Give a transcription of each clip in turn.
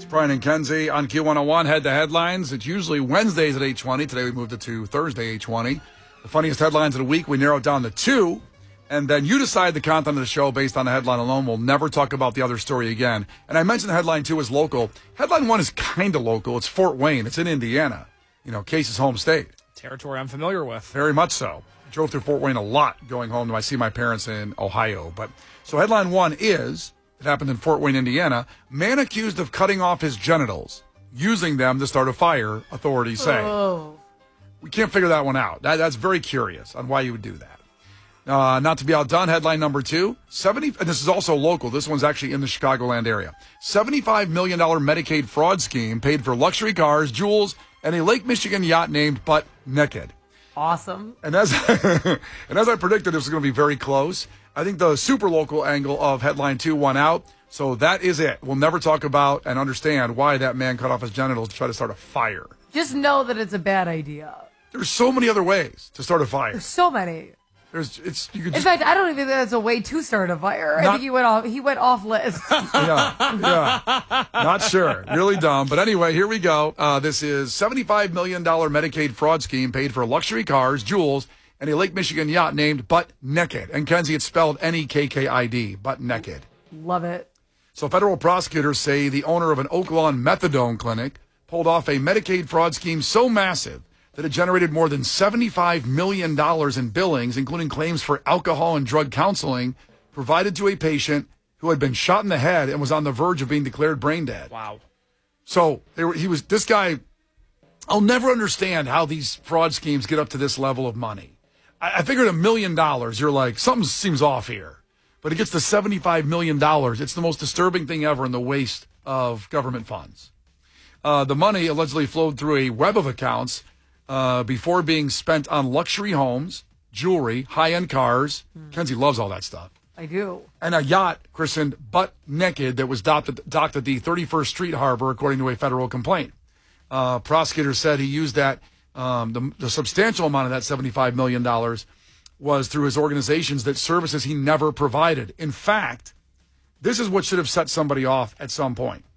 Brian and Kenzie on Q101. Head to headlines. It's usually Wednesdays at 8:20. Today we moved it to Thursday, 8:20. The funniest headlines of the week, we narrow it down to two. And then you decide the content of the show based on the headline alone. We'll never talk about the other story again. And I mentioned headline 2 is local. Headline 1 is kind of local. It's Fort Wayne. It's in Indiana. You know, Case's home state. Territory I'm familiar with. Very much so. I drove through Fort Wayne a lot going home. I see my parents in Ohio. So headline 1 is, it happened in Fort Wayne, Indiana. Man accused of cutting off his genitals, using them to start a fire, authorities say. Oh. We can't figure that one out. That's very curious on why you would do that. Not to be outdone, headline number 2, and this is also local. This one's actually in the Chicagoland area. $75 million Medicaid fraud scheme paid for luxury cars, jewels, and a Lake Michigan yacht named Butt Naked. Awesome. And as I predicted, this was going to be very close. I think the super local angle of headline 2 won out. So that is it. We'll never talk about and understand why that man cut off his genitals to try to start a fire. Just know that it's a bad idea. There's so many other ways to start a fire. There's so many. In fact, I don't even think that's a way to start a fire. I think he went off list. Yeah. Not sure. Really dumb. But anyway, here we go. This is $75 million Medicaid fraud scheme paid for luxury cars, jewels, and a Lake Michigan yacht named Butt Naked. And Kenzie, it's spelled Nekkid, Butt Naked. Love it. So federal prosecutors say the owner of an Oak Lawn methadone clinic pulled off a Medicaid fraud scheme so massive that it generated more than $75 million in billings, including claims for alcohol and drug counseling provided to a patient who had been shot in the head and was on the verge of being declared brain dead. Wow. So this guy, I'll never understand how these fraud schemes get up to this level of money. I figured $1 million, you're like, something seems off here. But it gets to $75 million. It's the most disturbing thing ever in the waste of government funds. The money allegedly flowed through a web of accounts before being spent on luxury homes, jewelry, high-end cars. Kenzie loves all that stuff. I do. And a yacht christened Butt Naked that was docked at the 31st Street Harbor, according to a federal complaint. Prosecutors said he used that, the substantial amount of that $75 million was through his organizations that services he never provided. In fact, this is what should have set somebody off at some point.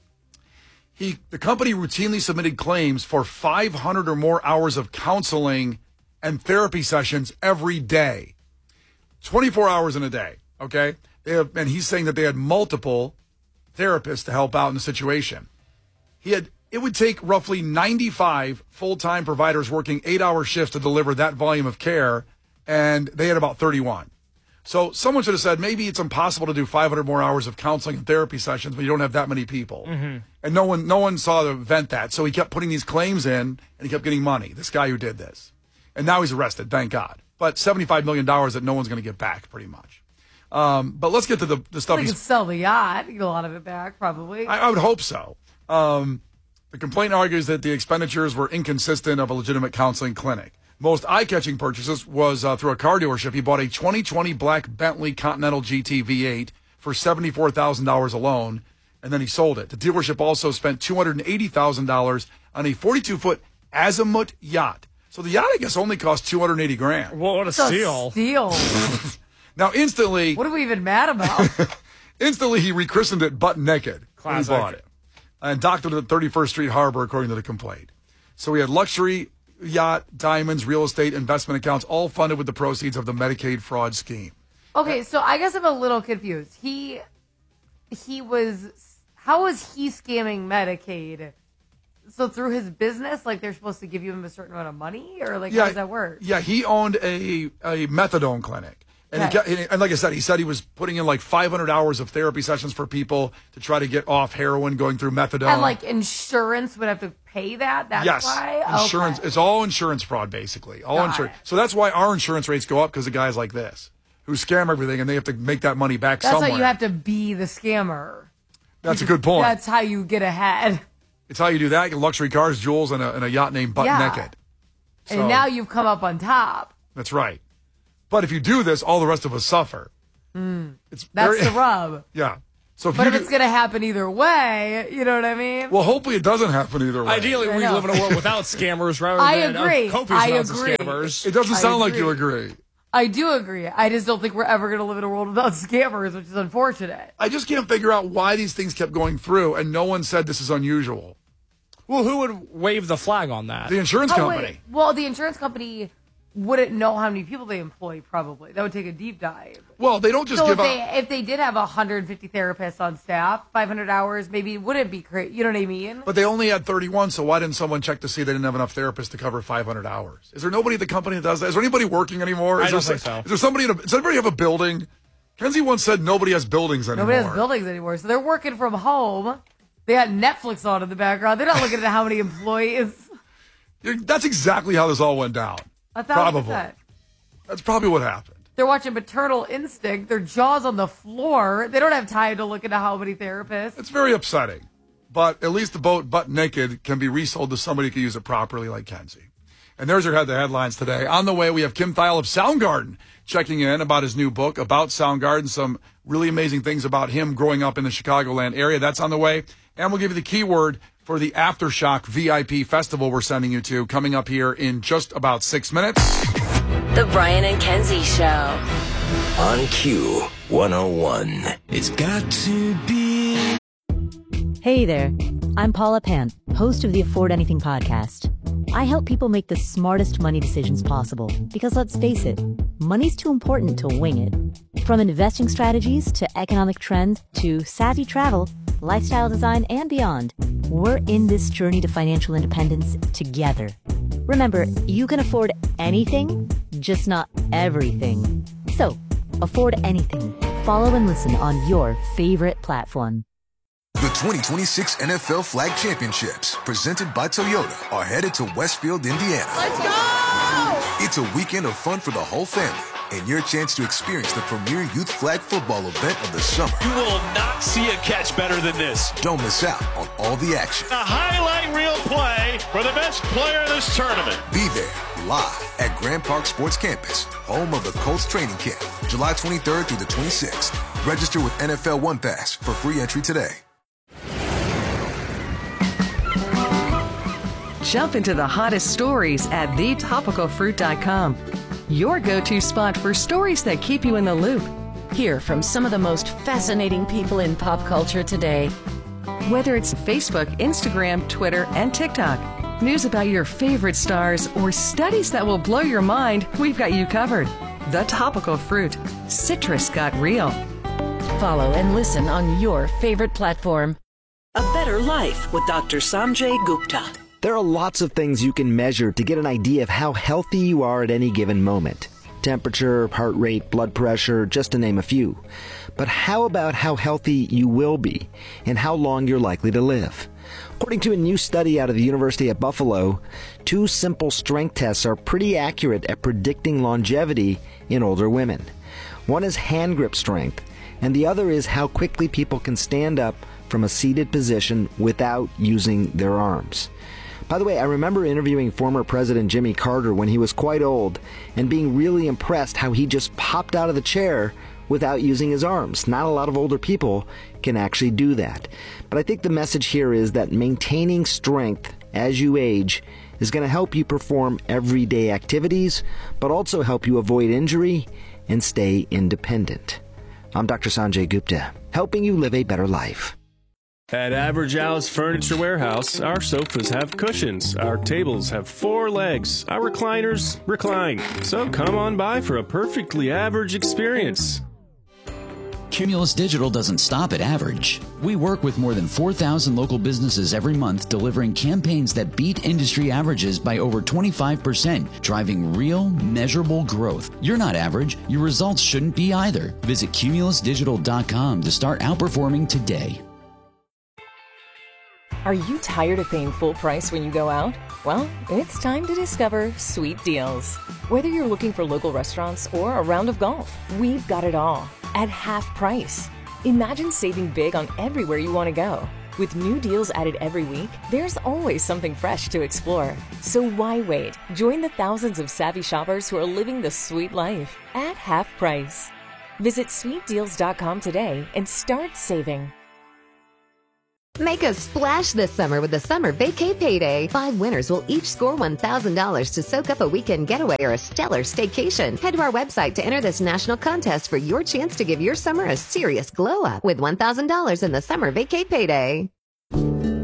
The company routinely submitted claims for 500 or more hours of counseling and therapy sessions every day. 24 hours in a day, okay? And he's saying that they had multiple therapists to help out in the situation. It would take roughly 95 full-time providers working 8-hour shifts to deliver that volume of care, and they had about 31. So someone should have said, maybe it's impossible to do 500 more hours of counseling and therapy sessions when you don't have that many people. Mm-hmm. And no one saw the event that. So he kept putting these claims in, and he kept getting money, this guy who did this. And now he's arrested, thank God. But $75 million that no one's going to get back, pretty much. But let's get to the stuff. He could sell the yacht, get a lot of it back, probably. I would hope so. The complaint argues that the expenditures were inconsistent of a legitimate counseling clinic. Most eye-catching purchases was through a car dealership. He bought a 2020 black Bentley Continental GT V8 for $74,000 alone, and then he sold it. The dealership also spent $280,000 on a 42-foot Azimut yacht. So the yacht, I guess, only cost $280,000. Well, what a steal. Now, instantly... What are we even mad about? Instantly, he rechristened it Butt Naked. Classic. When he bought it. And docked it at 31st Street Harbor, according to the complaint. So we had luxury yacht, diamonds, real estate, investment accounts, all funded with the proceeds of the Medicaid fraud scheme. Okay, so I guess I'm a little confused. How was he scamming Medicaid? So through his business, like they're supposed to give him a certain amount of money, or like how does that work? Yeah, he owned a methadone clinic. And, and like I said, he said he was putting in like 500 hours of therapy sessions for people to try to get off heroin, going through methadone. And like insurance would have to pay that? That's why? Insurance. Okay. It's all insurance fraud, basically. All insurance. It. So that's why our insurance rates go up, because of guys like this who scam everything and they have to make that money back somewhere. That's why you have to be the scammer. That's a good point. That's how you get ahead. It's how you do that. You get luxury cars, jewels, and a yacht named Butt Naked. So, and now you've come up on top. That's right. But if you do this, all the rest of us suffer. That's the rub. Yeah. So if it's going to happen either way, you know what I mean? Well, hopefully it doesn't happen either way. Ideally, we live in a world without scammers rather than copious amounts of scammers. It doesn't sound like you agree. I do agree. I just don't think we're ever going to live in a world without scammers, which is unfortunate. I just can't figure out why these things kept going through, and no one said this is unusual. Well, who would wave the flag on that? The insurance company. Wait. Well, the insurance company wouldn't know how many people they employ, probably. That would take a deep dive. Well, they don't just So give up. if they did have 150 therapists on staff, 500 hours, maybe it wouldn't be great. You know what I mean? But they only had 31, so why didn't someone check to see they didn't have enough therapists to cover 500 hours? Is there nobody at the company that does that? Is there anybody working anymore? I don't think so. Is there somebody? Does everybody have a building? Kenzie once said nobody has buildings anymore. Nobody has buildings anymore. So they're working from home. They got Netflix on in the background. They're not looking at how many employees. That's exactly how this all went down. 1,000%. Probably. That's probably what happened. They're watching Maternal Instinct. Their jaws on the floor. They don't have time to look into how many therapists. It's very upsetting. But at least the boat butt naked can be resold to somebody who can use it properly like Kenzie. And there's your the headlines today. On the way, we have Kim Thiel of Soundgarden checking in about his new book about Soundgarden, some really amazing things about him growing up in the Chicagoland area. That's on the way. And we'll give you the keyword for the Aftershock VIP festival we're sending you to coming up here in just about 6 minutes. The Brian and Kenzie Show. On Q101. It's got to be. Hey there, I'm Paula Pant, host of the Afford Anything podcast. I help people make the smartest money decisions possible because let's face it, money's too important to wing it. From investing strategies to economic trends to savvy travel, lifestyle design, and beyond, we're in this journey to financial independence together. Remember, you can afford anything, just not everything. So, afford anything. Follow and listen on your favorite platform. The 2026 NFL Flag Championships, presented by Toyota, are headed to Westfield, Indiana. Let's go! It's a weekend of fun for the whole family and your chance to experience the premier youth flag football event of the summer. You will not see a catch better than this. Don't miss out on all the action. A highlight reel play for the best player of this tournament. Be there live at Grand Park Sports Campus, home of the Colts training camp, July 23rd through the 26th. Register with NFL One Pass for free entry today. Jump into the hottest stories at thetopicalfruit.com. Your go-to spot for stories that keep you in the loop. Hear from some of the most fascinating people in pop culture today. Whether it's Facebook, Instagram, Twitter, and TikTok, news about your favorite stars, or studies that will blow your mind, we've got you covered. The Topical Fruit. Citrus got real. Follow and listen on your favorite platform. A Better Life with Dr. Sanjay Gupta. There are lots of things you can measure to get an idea of how healthy you are at any given moment. Temperature, heart rate, blood pressure, just to name a few. But how about how healthy you will be and how long you're likely to live? According to a new study out of the University at Buffalo, 2 simple strength tests are pretty accurate at predicting longevity in older women. One is hand grip strength, and the other is how quickly people can stand up from a seated position without using their arms. By the way, I remember interviewing former President Jimmy Carter when he was quite old and being really impressed how he just popped out of the chair without using his arms. Not a lot of older people can actually do that. But I think the message here is that maintaining strength as you age is going to help you perform everyday activities, but also help you avoid injury and stay independent. I'm Dr. Sanjay Gupta, helping you live a better life. At Average House Furniture Warehouse, our sofas have cushions, our tables have 4 legs, our recliners recline. So come on by for a perfectly average experience. Cumulus Digital doesn't stop at average. We work with more than 4,000 local businesses every month, delivering campaigns that beat industry averages by over 25%, driving real, measurable growth. You're not average. Your results shouldn't be either. Visit cumulusdigital.com to start outperforming today. Are you tired of paying full price when you go out? Well, it's time to discover Sweet Deals. Whether you're looking for local restaurants or a round of golf, we've got it all at half price. Imagine saving big on everywhere you want to go. With new deals added every week, there's always something fresh to explore. So why wait? Join the thousands of savvy shoppers who are living the sweet life at half price. Visit sweetdeals.com today and start saving. Make a splash this summer with the Summer Vacay Payday. 5 winners will each score $1,000 to soak up a weekend getaway or a stellar staycation. Head to our website to enter this national contest for your chance to give your summer a serious glow up with $1,000 in the Summer Vacay Payday.